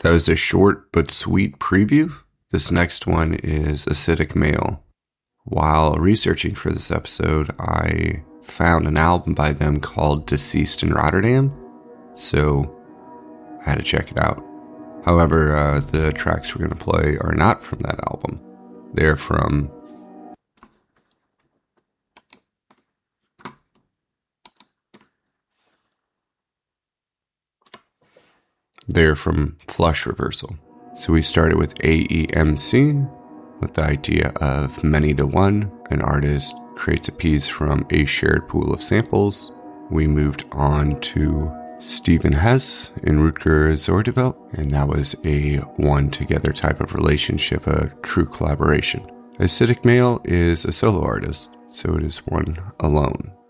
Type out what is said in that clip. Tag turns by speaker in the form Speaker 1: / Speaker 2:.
Speaker 1: That was a short but sweet preview. This next one is Acidic Male. While researching for this episode, I found an album by them called Deceased in Rotterdam, so I had to check it out. However, the tracks we're going to play are not from that album. They're from Flush Reversal. So we started with AEMC, with the idea of many to one. An artist creates a piece from a shared pool of samples. We moved on to Stephen Hess in Rutger Zordevel, and that was a one together type of relationship, a true collaboration. Acidic Male is a solo artist, so it is one alone.